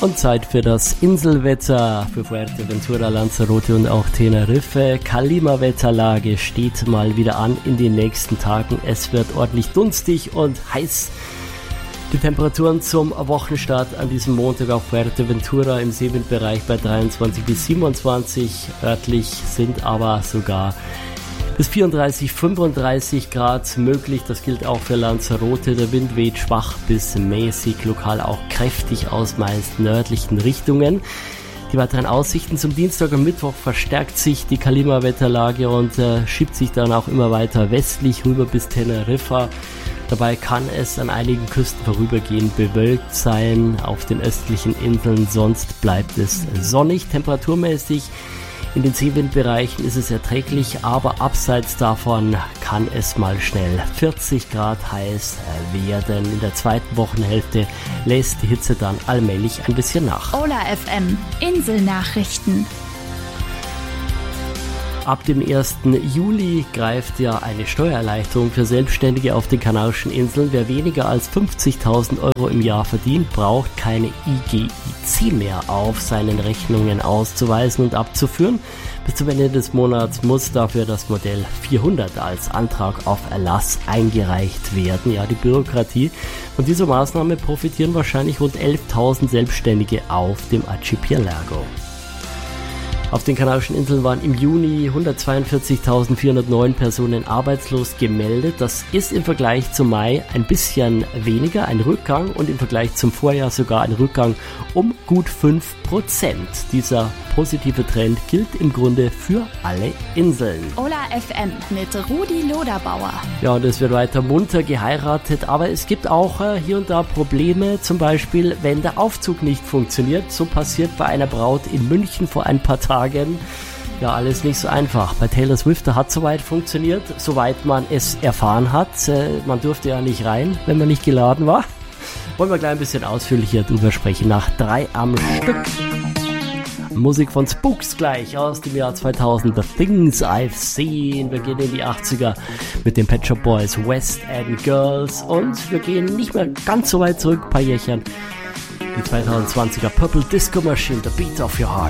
Und Zeit für das Inselwetter für Fuerteventura, Lanzarote und auch Teneriffe. Klimawetterlage steht mal wieder an in den nächsten Tagen. Es wird ordentlich dunstig und heiß. Die Temperaturen zum Wochenstart an diesem Montag auf Fuerteventura im Seewindbereich bei 23 bis 27. Örtlich sind aber sogar bis 34, 35 Grad möglich. Das gilt auch für Lanzarote. Der Wind weht schwach bis mäßig, lokal auch kräftig aus meist nördlichen Richtungen. Die weiteren Aussichten zum Dienstag und Mittwoch verstärkt sich die Klimawetterlage und schiebt sich dann auch immer weiter westlich rüber bis Teneriffa. Dabei kann es an einigen Küsten vorübergehend bewölkt sein, auf den östlichen Inseln, sonst bleibt es sonnig. Temperaturmäßig in den Seewindbereichen ist es erträglich, aber abseits davon kann es mal schnell 40 Grad heiß werden. In der zweiten Wochenhälfte lässt die Hitze dann allmählich ein bisschen nach. Ola FM, Inselnachrichten. Ab dem 1. Juli greift ja eine Steuererleichterung für Selbstständige auf den Kanarischen Inseln. Wer weniger als 50.000 Euro im Jahr verdient, braucht keine IGIC mehr auf seinen Rechnungen auszuweisen und abzuführen. Bis zum Ende des Monats muss dafür das Modell 400 als Antrag auf Erlass eingereicht werden. Ja, die Bürokratie. Von dieser Maßnahme profitieren wahrscheinlich rund 11.000 Selbstständige auf dem Archipelago. Auf den Kanarischen Inseln waren im Juni 142.409 Personen arbeitslos gemeldet. Das ist im Vergleich zum Mai ein bisschen weniger, ein Rückgang, und im Vergleich zum Vorjahr sogar ein Rückgang um gut 5%. Dieser positive Trend gilt im Grunde für alle Inseln. Ola FM mit Rudi Loderbauer. Ja, und es wird weiter munter geheiratet, aber es gibt auch hier und da Probleme, zum Beispiel wenn der Aufzug nicht funktioniert. So passiert bei einer Braut in München vor ein paar Tagen. Ja, alles nicht so einfach. Bei Taylor Swift hat es soweit funktioniert, soweit man es erfahren hat. Man durfte ja nicht rein, wenn man nicht geladen war. Wollen wir gleich ein bisschen ausführlicher drüber sprechen, nach 3 am Stück. Musik von Spooks gleich aus dem Jahr 2000, The Things I've Seen. Wir gehen in die 80er mit den Pet Shop Boys, West End Girls, und wir gehen nicht mehr ganz so weit zurück, ein paar Jährchen. Die 2020er Purple Disco Machine, The Beat of Your Heart.